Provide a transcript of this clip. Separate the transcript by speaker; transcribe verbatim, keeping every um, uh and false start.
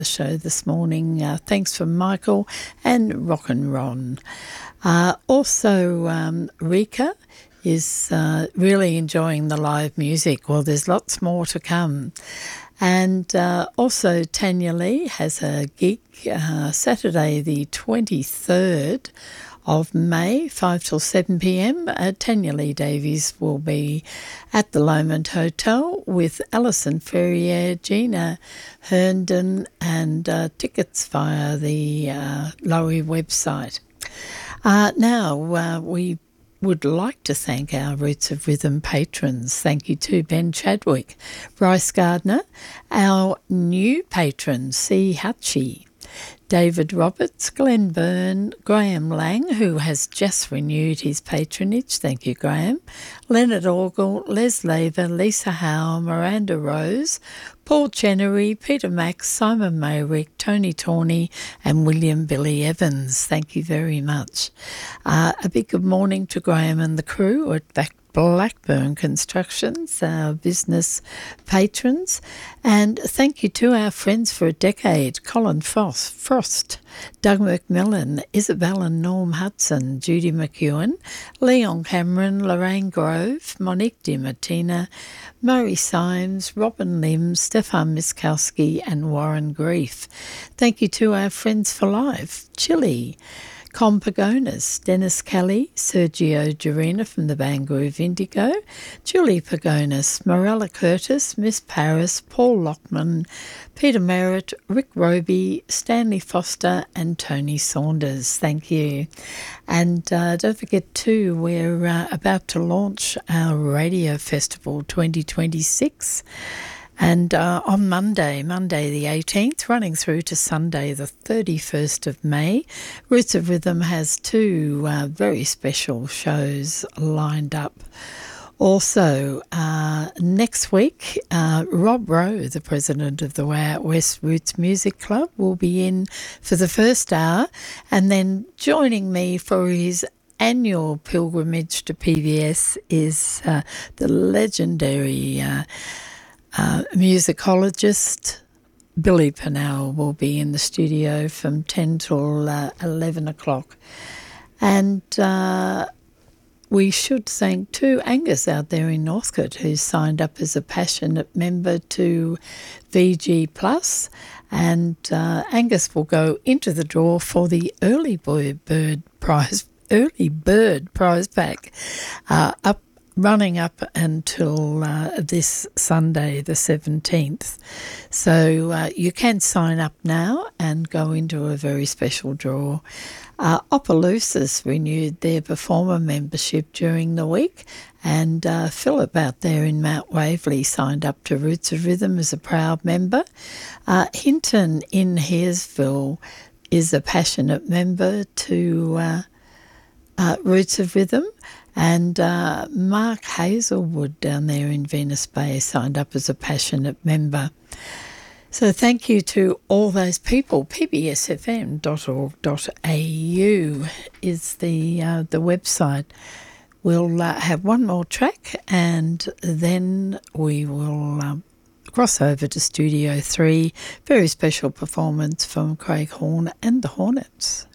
Speaker 1: the show this morning. Uh, thanks for Michael and Rock and Ron. Uh, also, um, Rika is uh, really enjoying the live music. Well, there's lots more to come. And uh, also Tanya Lee has a gig uh, Saturday the twenty-third of May, five till seven p.m. Uh, Tanya Lee Davies will be at the Lomond Hotel with Alison Ferrier, Gina Herndon, and uh, tickets via the uh, Lowy website. Uh, now, uh, we would like to thank our Roots of Rhythm patrons. Thank you to Ben Chadwick, Bryce Gardner, our new patron, C. Hutchie, David Roberts, Glenn Byrne, Graham Lang, who has just renewed his patronage. Thank you, Graham. Leonard Orgel, Les Lever, Lisa Howe, Miranda Rose, Paul Chenery, Peter Max, Simon Mayrick, Tony Tawney, and William Billy Evans. Thank you very much. Uh, a big good morning to Graham and the crew at Back Blackburn Constructions, our business patrons. And thank you to our friends for a decade, Colin Frost, Frost Doug McMillan, Isabel and Norm Hudson, Judy McEwen, Leon Cameron, Lorraine Grove, Monique DiMartina, Murray Symes, Robin Lim, Stefan Miskowski and Warren Grief. Thank you to our friends for life, Chile, Com Pagonis, Dennis Kelly, Sergio Gerina from the Bangroove Indigo, Julie Pagonis, Morella Curtis, Miss Paris, Paul Lockman, Peter Merritt, Rick Roby, Stanley Foster and Tony Saunders. Thank you. And uh, don't forget too, we're uh, about to launch our Radio Festival twenty twenty-six. And uh, on Monday, Monday the eighteenth, running through to Sunday the thirty-first of May, Roots of Rhythm has two uh, very special shows lined up. Also, uh, next week, uh, Rob Rowe, the president of the Way Out West Roots Music Club, will be in for the first hour, and then joining me for his annual pilgrimage to P B S is uh, the legendary Uh, Uh, musicologist Billy Pennell will be in the studio from ten till uh, eleven o'clock. And uh, we should thank too Angus out there in Northcote, who's signed up as a passionate member to V G Plus, and uh, Angus will go into the draw for the early bird, bird prize early bird prize pack uh, up running up until uh, this Sunday the seventeenth. So uh, you can sign up now and go into a very special draw. Uh, Opelousas renewed their performer membership during the week, and uh, Philip out there in Mount Waverley signed up to Roots of Rhythm as a proud member. Uh, Hinton in Haresville is a passionate member to uh, uh, Roots of Rhythm. And uh, Mark Hazelwood down there in Venus Bay signed up as a passionate member. So thank you to all those people. p b s f m dot org dot a u is the uh, the website. We'll uh, have one more track and then we will um, cross over to Studio three. Very special performance from Craig Horn and the Hornets.